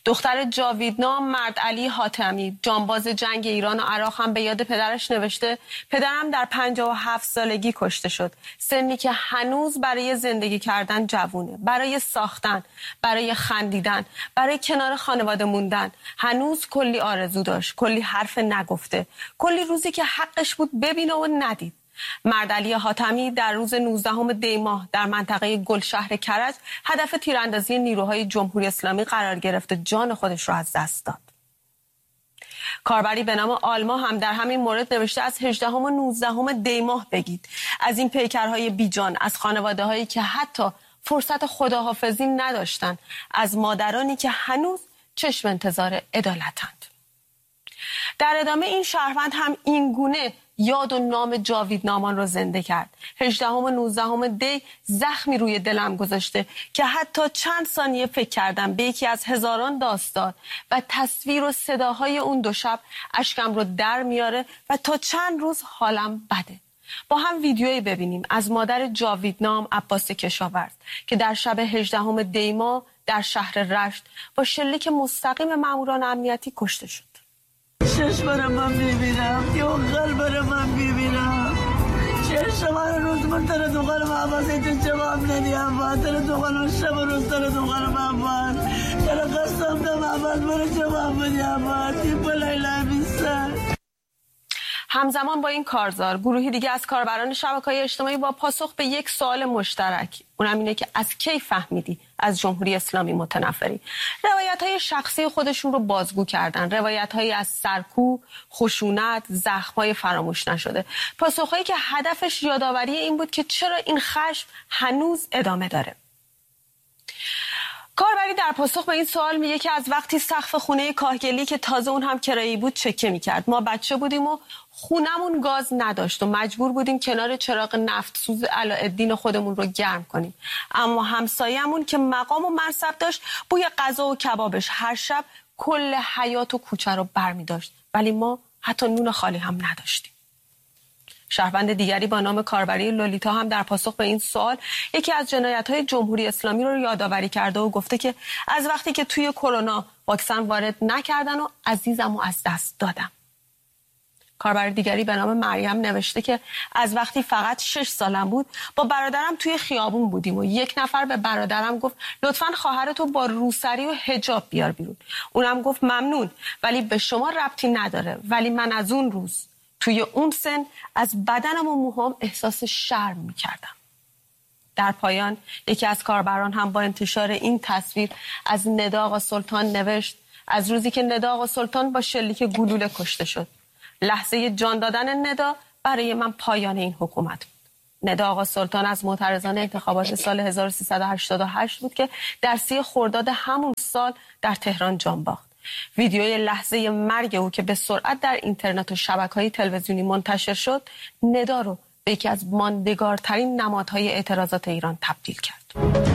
دختر جاویدنام مرد علی حاتمی، جانباز جنگ ایران و عراق هم به یاد پدرش نوشته پدرم در 57 سالگی کشته شد. سنی که هنوز برای زندگی کردن جوونه، برای ساختن، برای خندیدن، برای کنار خانواده موندن. هنوز کلی آرزو داشت، کلی حرف نگفته، کلی روزی که حقش بود ببینه و ندید. مرد علی حاتمی در روز 19 دی ماه در منطقه گلشهر کرج هدف تیراندازی نیروهای جمهوری اسلامی قرار گرفت، جان خودش را از دست داد. کاربری به نام آلما هم در همین مورد نوشته از 18 و 19 دی ماه بگید. از این پیکرهای بیجان، از خانواده هایی که حتی فرصت خداحافظی نداشتن، از مادرانی که هنوز چشم انتظار عدالتند. در ادامه این شهروند هم این گونه یاد و نام جاویدنامان رو زنده کرد. 18 و 19 دی زخمی روی دلم گذاشته که حتی چند ثانیه فکر کردم به یکی از هزاران داستان و تصویر و صداهای اون دو شب اشکم رو در میاره و تا چند روز حالم بده. با هم ویدیویی ببینیم از مادر جاویدنام عباس کشاورز که در شب 18 دی ماه در شهر رشت با شلیک مستقیم ماموران امنیتی کشته شد. چشم برای من ببینم، یا قلب برای من ببینم. چشم من روز من تر دوغل محبازه تو جواب ندیم با تر دوغل شب روز تر دوغل محباز تر قسم ده محباز برای جواب بدیم با تی بلیله بیستر. همزمان با این کارزار گروهی دیگه از کاربران شبکه‌های اجتماعی با پاسخ به یک سوال مشترک، اونم اینه که از کی فهمیدی از جمهوری اسلامی متنفری، روایت‌های شخصی خودشون رو بازگو کردن، روایت‌هایی از سرکوب، خشونت، زخم‌های فراموش نشده، پاسخ‌هایی که هدفش یادآوری این بود که چرا این خشم هنوز ادامه داره. کاربری در پاسخ به این سوال میگه که از وقتی سقف خونه کاهگلی که تازه اون هم کرایی بود چکه میکرد. ما بچه بودیم و خونمون گاز نداشت و مجبور بودیم کنار چراغ نفت سوز علاءالدین خودمون رو گرم کنیم. اما همسایه‌مون که مقام و منصب داشت بوی غذا و کبابش هر شب کل حیاط و کوچه رو برمی داشت، ولی ما حتی نون خالی هم نداشتیم. شهروند دیگری با نام کاربری لولیتا هم در پاسخ به این سوال یکی از جنایت‌های جمهوری اسلامی رو یادآوری کرده و گفته که از وقتی که توی کرونا واکسن وارد نکردن و عزیزمو از دست دادم. کاربر دیگری به نام مریم نوشته که از وقتی فقط 6 سالم بود با برادرم توی خیابون بودیم و یک نفر به برادرم گفت لطفاً خواهرتو با روسری و حجاب بیار بیرون. اونم گفت ممنون، ولی به شما ربطی نداره. ولی من از اون روز توی اون سن از بدنم و موهام احساس شرم می‌کردم. در پایان یکی از کاربران هم با انتشار این تصویر از ندا آقا سلطان نوشت از روزی که ندا آقا سلطان با شلیک گلوله کشته شد. لحظه جان دادن ندا برای من پایان این حکومت بود. ندا آقا سلطان از معترضان انتخابات سال 1388 بود که در 30 خرداد همون سال در تهران جان باخت. ویدیوی لحظه مرگ او که به سرعت در اینترنت و شبکه‌های تلویزیونی منتشر شد، ندا رو به یکی از ماندگارترین نمادهای اعتراضات ایران تبدیل کرد.